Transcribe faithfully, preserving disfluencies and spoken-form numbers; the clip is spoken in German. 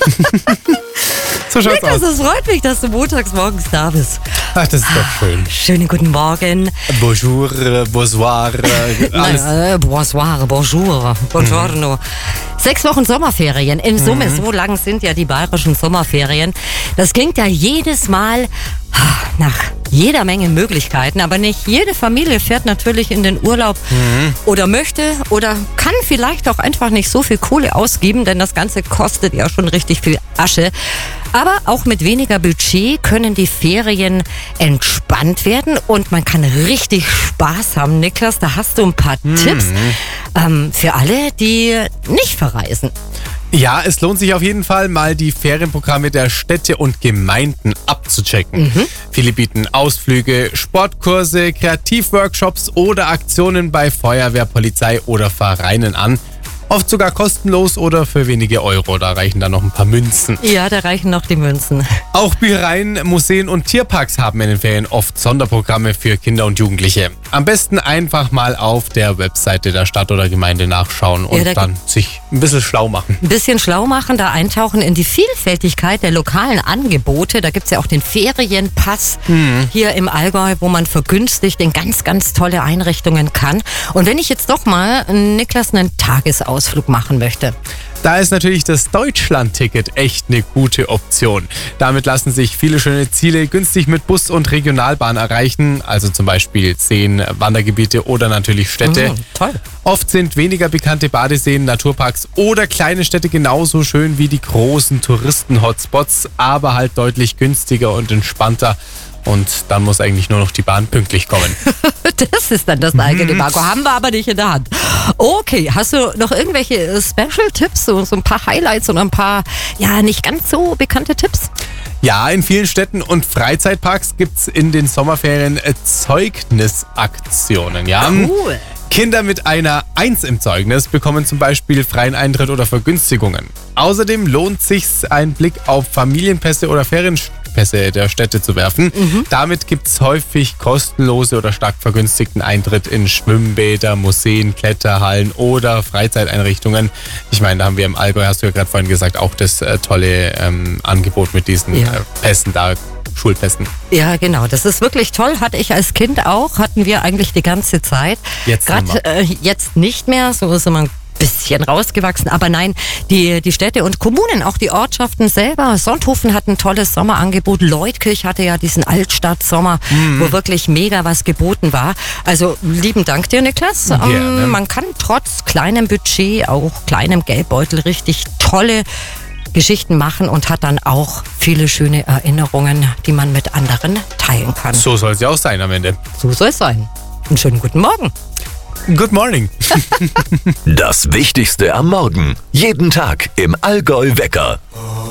So schaut's Niklas, aus. es freut mich, dass du montags morgens da bist. Ach, das ist doch schön. Schönen guten Morgen. Bonjour, äh, bonsoir, äh, alles. Naja, äh, bonsoir, bonjour, buongiorno. Sechs Wochen Sommerferien. In Summe, so lang sind ja die bayerischen Sommerferien. Das klingt ja jedes Mal nach jeder Menge Möglichkeiten, aber nicht jede Familie fährt natürlich in den Urlaub mhm. oder möchte oder kann vielleicht auch einfach nicht so viel Kohle ausgeben, denn das Ganze kostet ja schon richtig viel Asche. Aber auch mit weniger Budget können die Ferien entspannt werden und man kann richtig Spaß haben. Niklas, da hast du ein paar mhm. Tipps ähm, für alle, die nicht verreisen. Ja, es lohnt sich auf jeden Fall, mal die Ferienprogramme der Städte und Gemeinden abzuchecken. Mhm. Viele bieten Ausflüge, Sportkurse, Kreativworkshops oder Aktionen bei Feuerwehr, Polizei oder Vereinen an. Oft sogar kostenlos oder für wenige Euro. Da reichen dann noch ein paar Münzen. Ja, da reichen noch die Münzen. Auch Büchereien, Museen und Tierparks haben in den Ferien oft Sonderprogramme für Kinder und Jugendliche. Am besten einfach mal auf der Webseite der Stadt oder Gemeinde nachschauen und ja, da dann sich ein bisschen schlau machen. Ein bisschen schlau machen, da eintauchen in die Vielfältigkeit der lokalen Angebote. Da gibt es ja auch den Ferienpass mhm. hier im Allgäu, wo man vergünstigt in ganz, ganz tolle Einrichtungen kann. Und wenn ich jetzt doch mal, Niklas, einen Tagesausflug machen möchte. Da ist natürlich das Deutschland-Ticket echt eine gute Option. Damit lassen sich viele schöne Ziele günstig mit Bus und Regionalbahn erreichen, also zum Beispiel Seen, Wandergebiete oder natürlich Städte. Mhm, toll. Oft sind weniger bekannte Badeseen, Naturparks oder kleine Städte genauso schön wie die großen Touristen-Hotspots, aber halt deutlich günstiger und entspannter. Und dann muss eigentlich nur noch die Bahn pünktlich kommen. Das ist dann das eigene Marco. Haben wir aber nicht in der Hand. Okay, hast du noch irgendwelche Special-Tipps, so, so ein paar Highlights und ein paar, ja, nicht ganz so bekannte Tipps? Ja, in vielen Städten und Freizeitparks gibt es in den Sommerferien Zeugnisaktionen. Ja? Cool. Kinder mit einer Eins im Zeugnis bekommen zum Beispiel freien Eintritt oder Vergünstigungen. Außerdem lohnt es sich, einen Blick auf Familienpässe oder Ferienpässe der Städte zu werfen. Mhm. Damit gibt es häufig kostenlose oder stark vergünstigten Eintritt in Schwimmbäder, Museen, Kletterhallen oder Freizeiteinrichtungen. Ich meine, da haben wir im Allgäu, hast du ja gerade vorhin gesagt, auch das äh, tolle ähm, Angebot mit diesen ja. äh, Pässen da. Schulpässen. Ja, genau. Das ist wirklich toll. Hatte ich als Kind auch. Hatten wir eigentlich die ganze Zeit. Jetzt Gerade äh, jetzt nicht mehr. So ist immer ein bisschen rausgewachsen. Aber nein, die, die Städte und Kommunen, auch die Ortschaften selber. Sonthofen hat ein tolles Sommerangebot. Leutkirch hatte ja diesen Altstadt-Sommer, mhm. wo wirklich mega was geboten war. Also lieben Dank dir, Niklas. Gerne. Ähm, man kann trotz kleinem Budget, auch kleinem Geldbeutel richtig tolle Geschichten machen und hat dann auch viele schöne Erinnerungen, die man mit anderen teilen kann. So soll es ja auch sein am Ende. So soll es sein. Einen schönen guten Morgen. Good morning. Das Wichtigste am Morgen. Jeden Tag im Allgäu Wecker.